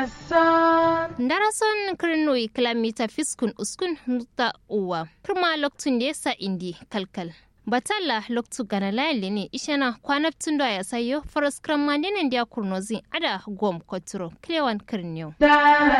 Darason kirnoi kilomita fiskun uskun nuta uwa. Kirma loktun da yasa indi kalkal. Batalla loktu gana layali ne ishana kwanaptun da ya sayo faras kramandinin dia kurnozin ada gom koturo klewan kirniyo.